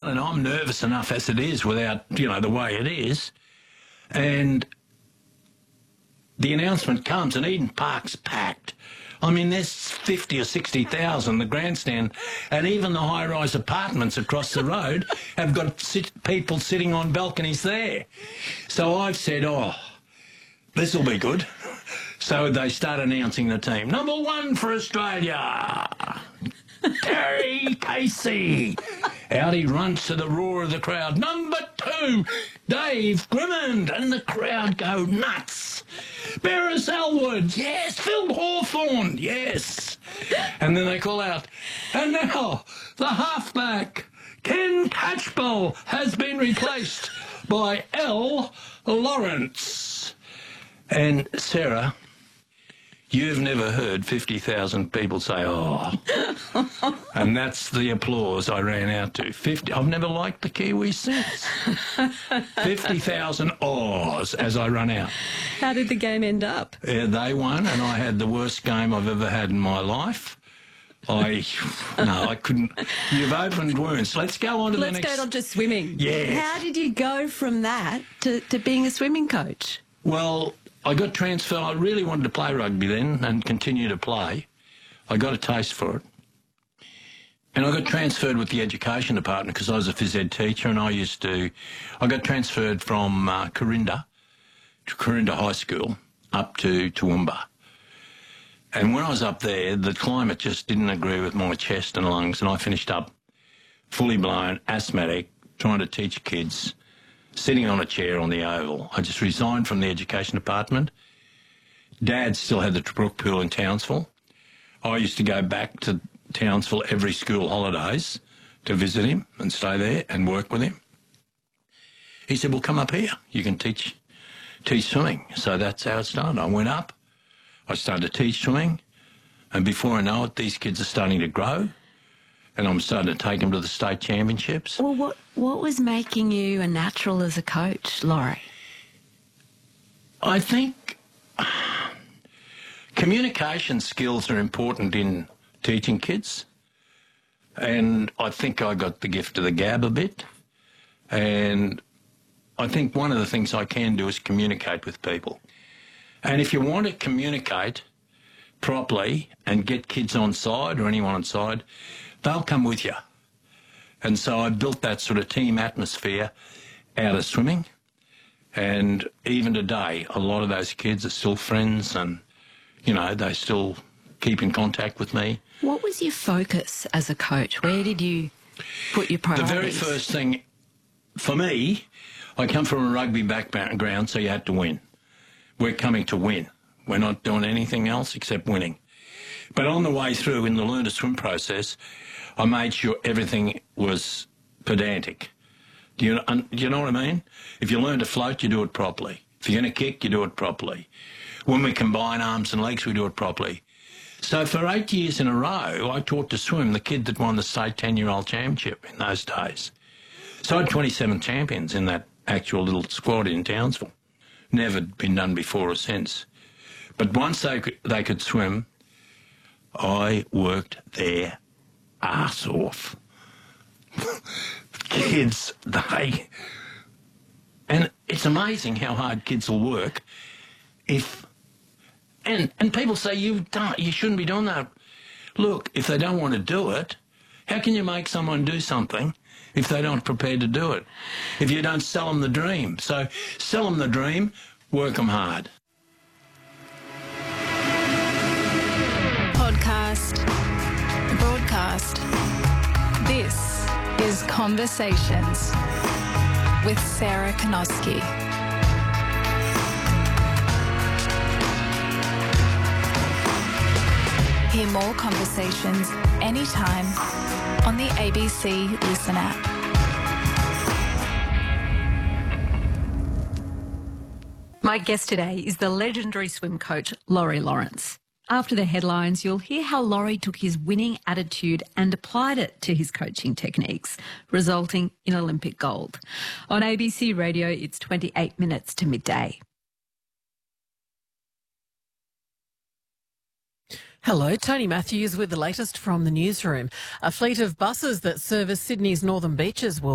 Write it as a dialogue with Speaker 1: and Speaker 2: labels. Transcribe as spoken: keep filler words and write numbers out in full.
Speaker 1: and I'm nervous enough as it is without, you know, the way it is. And the announcement comes and Eden Park's packed. I mean, there's fifty or sixty thousand, the grandstand, and even the high-rise apartments across the road have got sit- people sitting on balconies there. So I've said, oh, this will be good. So they start announcing the team. Number one for Australia, Terry Casey. Out he runs to the roar of the crowd. Number two, Dave Grimmond. And the crowd go nuts. Beres Elwood, yes. Phil Hawthorne, yes. And then they call out, and now the halfback, Ken Catchpole, has been replaced by L. Lawrence. And Sarah, you've never heard fifty thousand people say, oh. And that's the applause I ran out to. fifty I've never liked the Kiwis since. fifty thousand ohs as I run out.
Speaker 2: How did the game end up?
Speaker 1: Uh, they won, and I had the worst game I've ever had in my life. I, no, I couldn't. You've opened wounds. Let's go on to
Speaker 2: Let's
Speaker 1: the next.
Speaker 2: go on to swimming.
Speaker 1: Yes.
Speaker 2: How did you go from that to, to being a swimming coach?
Speaker 1: Well, I got transferred. I really wanted to play rugby then and continue to play. I got a taste for it. And I got transferred with the education department because I was a phys ed teacher, and I used to... I got transferred from uh, Corinda to Corinda High School up to Toowoomba. And when I was up there, the climate just didn't agree with my chest and lungs, and I finished up fully blown, asthmatic, trying to teach kids, sitting on a chair on the oval. I just resigned from the education department. Dad still had the Brook Pool in Townsville. I used to go back to Townsville every school holidays to visit him and stay there and work with him. He said, well, come up here. You can teach teach swimming. So that's how it started. I went up. I started to teach swimming. And before I know it, these kids are starting to grow. And I'm starting to take them to the state championships.
Speaker 2: Well, what, what was making you a natural as a coach, Laurie?
Speaker 1: I think communication skills are important in teaching kids. And I think I got the gift of the gab a bit. And I think one of the things I can do is communicate with people. And if you want to communicate properly and get kids on side or anyone on side, they'll come with you. And so I built that sort of team atmosphere out of swimming. And even today, a lot of those kids are still friends and, you know, they still keep in contact with me.
Speaker 2: What was your focus as a coach? Where did you put your priorities?
Speaker 1: The very first thing, for me, I come from a rugby background, so you had to win. We're coming to win. We're not doing anything else except winning. But on the way through in the learn to swim process, I made sure everything was pedantic. Do you, do you know what I mean? If you learn to float, you do it properly. If you're going to kick, you do it properly. When we combine arms and legs, we do it properly. So for eight years in a row, I taught to swim the kid that won the state ten-year-old championship in those days. So I had twenty-seven champions in that actual little squad in Townsville. Never been done before or since. But once they could, they could swim, I worked their arse off. Kids, they... And it's amazing how hard kids will work if... And and people say, you don't, you shouldn't be doing that. Look, if they don't want to do it, how can you make someone do something if they aren't prepared to do it? If you don't sell them the dream. So sell them the dream, work them hard.
Speaker 3: Podcast. Broadcast. This is Conversations with Sarah Konoski. Hear more conversations anytime on the A B C Listen app.
Speaker 2: My guest today is the legendary swim coach, Laurie Lawrence. After the headlines, you'll hear how Laurie took his winning attitude and applied it to his coaching techniques, resulting in Olympic gold. On A B C Radio, it's twenty-eight minutes to midday.
Speaker 4: Hello, Tony Matthews with the latest from the newsroom. A fleet of buses that service Sydney's northern beaches will